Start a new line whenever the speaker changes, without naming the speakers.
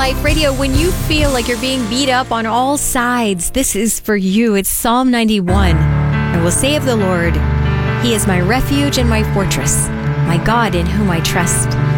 Life Radio. When you feel like you're being beat up on all sides, this is for you. It's Psalm 91. I will say of the Lord, He is my refuge and my fortress, my God in whom I trust.